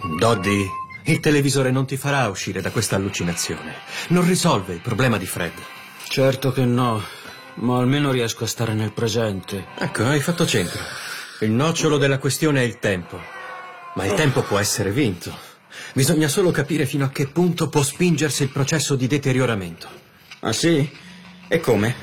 Doddy, il televisore non ti farà uscire da questa allucinazione. Non risolve il problema di Fred. Certo che no, ma almeno riesco a stare nel presente. Ecco, hai fatto centro. Il nocciolo della questione è il tempo. Ma il tempo può essere vinto. Bisogna solo capire fino a che punto può spingersi il processo di deterioramento. Ah sì? E come?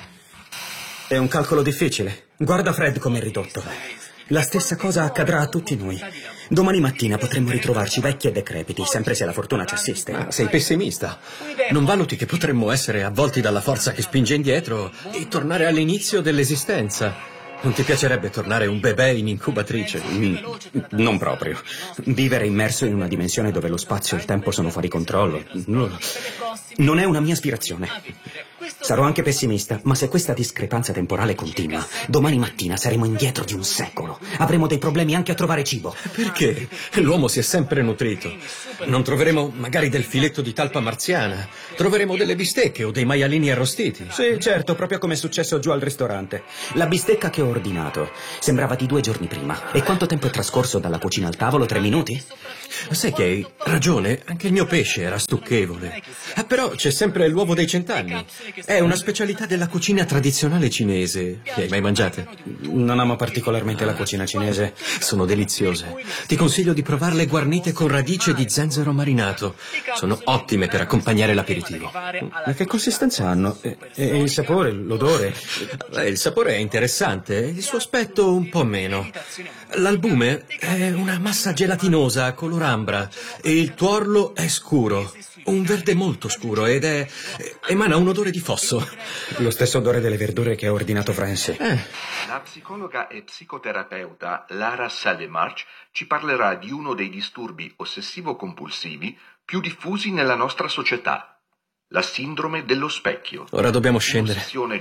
È un calcolo difficile. Guarda Fred come è ridotto. La stessa cosa accadrà a tutti noi. Domani mattina potremmo ritrovarci vecchi e decrepiti, sempre se la fortuna ci assiste. Ah, sei pessimista. Non valuti che potremmo essere avvolti dalla forza che spinge indietro e tornare all'inizio dell'esistenza. Non ti piacerebbe tornare un bebè in incubatrice? Non proprio. Vivere immerso in una dimensione dove lo spazio e il tempo sono fuori controllo. Non è una mia aspirazione. Sarò anche pessimista, ma se questa discrepanza temporale continua, domani mattina saremo indietro di un secolo. Avremo dei problemi anche a trovare cibo. Perché? L'uomo si è sempre nutrito. Non troveremo magari del filetto di talpa marziana. Troveremo delle bistecche o dei maialini arrostiti. Sì, certo, proprio come è successo giù al ristorante. La bistecca che ho ordinato sembrava di 2 giorni prima. E quanto tempo è trascorso dalla cucina al tavolo? 3 minuti? Sai che hai ragione, anche il mio pesce era stucchevole. Però c'è sempre l'uovo dei 100 anni. È una specialità della cucina tradizionale cinese. Le hai mai mangiate? Non amo particolarmente la cucina cinese. Sono deliziose. Ti consiglio di provarle guarnite con radice di zenzero marinato. Sono ottime per accompagnare l'aperitivo. Ma che consistenza hanno? E il sapore, l'odore? Il sapore è interessante, il suo aspetto un po' meno. L'albume è una massa gelatinosa color ambra e il tuorlo è scuro. Un verde molto scuro ed emana un odore di fosso. Lo stesso odore delle verdure che ha ordinato Francie. La psicologa e psicoterapeuta Lara Salemarch ci parlerà di uno dei disturbi ossessivo-compulsivi più diffusi nella nostra società, la sindrome dello specchio. Ora dobbiamo scendere.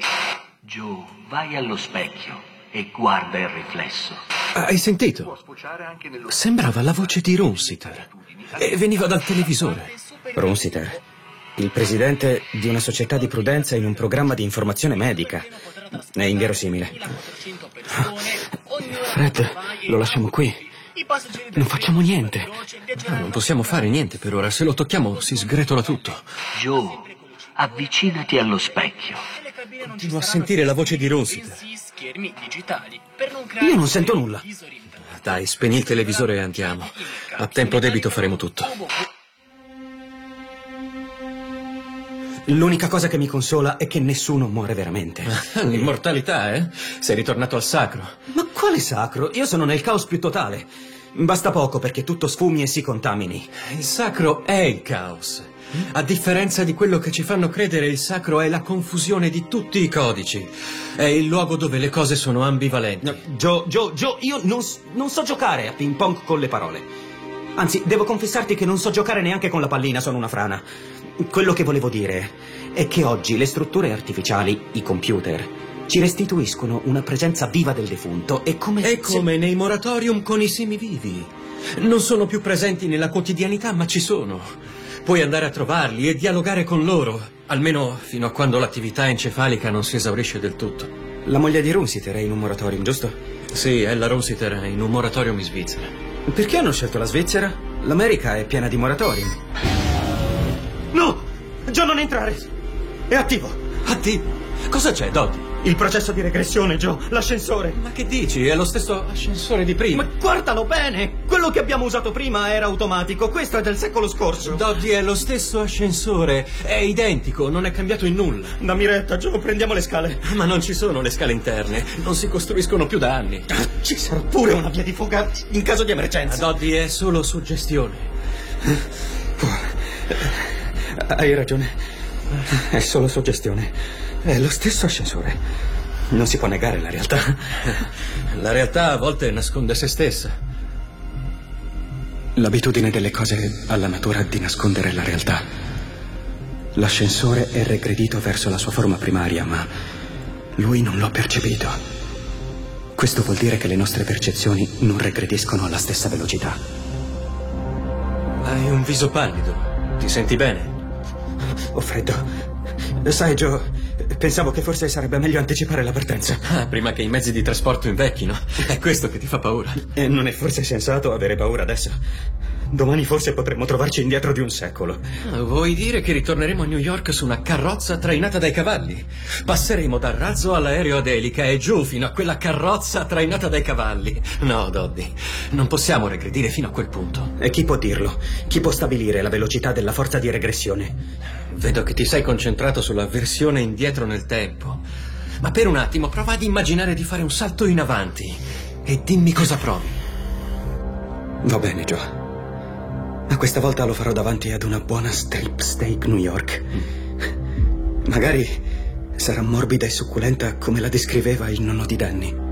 Joe, vai allo specchio e guarda il riflesso. Hai sentito? Sembrava la voce di Runsiter e veniva dal televisore. Runsiter, il presidente di una società di prudenza in un programma di informazione medica. È inverosimile. Fred, lo lasciamo qui. Non facciamo niente. Non possiamo fare niente per ora. Se lo tocchiamo si sgretola tutto. Joe, avvicinati allo specchio. Continuo a sentire la voce di Runsiter. Io non sento nulla. Dai, spegni il televisore e andiamo. A tempo debito faremo tutto. L'unica cosa che mi consola è che nessuno muore veramente. L'immortalità, eh? Sei ritornato al sacro. Ma quale sacro? Io sono nel caos più totale. Basta poco perché tutto sfumi e si contamini. Il sacro è il caos. A differenza di quello che ci fanno credere, il sacro è la confusione di tutti i codici. È il luogo dove le cose sono ambivalenti. Joe, io non so giocare a ping pong con le parole. Anzi, devo confessarti che non so giocare neanche con la pallina, sono una frana. Quello che volevo dire è che oggi le strutture artificiali, i computer, ci restituiscono una presenza viva del defunto. È come nei moratorium con i semivivi. Non sono più presenti nella quotidianità, ma ci sono. Puoi andare a trovarli e dialogare con loro, almeno fino a quando l'attività encefalica non si esaurisce del tutto. La moglie di Runsiter è in un moratorium, giusto? Sì, Ella Runsiter è in un moratorium in Svizzera. Perché hanno scelto la Svizzera? L'America è piena di moratorium. No! Joe, non entrare! È attivo! Attivo? Cosa c'è, Doddy? Il processo di regressione, Joe, l'ascensore. Ma che dici? È lo stesso ascensore di prima. Ma guardalo bene! Quello che abbiamo usato prima era automatico, questo è del secolo scorso. Doddy, è lo stesso ascensore, è identico, non è cambiato in nulla. Dammi retta, Joe, prendiamo le scale. Ma non ci sono le scale interne, non si costruiscono più da anni. Ci sarà pure una via di fuga in caso di emergenza. Doddy, è solo suggestione. Hai ragione, è solo suggestione. È lo stesso ascensore. Non si può negare la realtà. La realtà a volte nasconde se stessa. L'abitudine delle cose alla natura di nascondere la realtà. L'ascensore è regredito verso la sua forma primaria, ma lui non l'ha percepito. Questo vuol dire che le nostre percezioni non regrediscono alla stessa velocità. Hai un viso pallido. Ti senti bene? Ho freddo. Sai, Joe, pensavo che forse sarebbe meglio anticipare la partenza. Prima che i mezzi di trasporto invecchino. È questo che ti fa paura. E non è forse sensato avere paura adesso? Domani forse potremmo trovarci indietro di un secolo. Vuoi dire che ritorneremo a New York su una carrozza trainata dai cavalli? Passeremo dal razzo all'aereo ad elica e giù fino a quella carrozza trainata dai cavalli. No, Doddy, non possiamo regredire fino a quel punto. E chi può dirlo? Chi può stabilire la velocità della forza di regressione? Vedo che ti sei concentrato sulla versione indietro nel tempo. Ma per un attimo prova ad immaginare di fare un salto in avanti e dimmi cosa provi. Va bene, Joe. Ma questa volta lo farò davanti ad una buona strip steak New York. Magari sarà morbida e succulenta come la descriveva il nonno di Danny.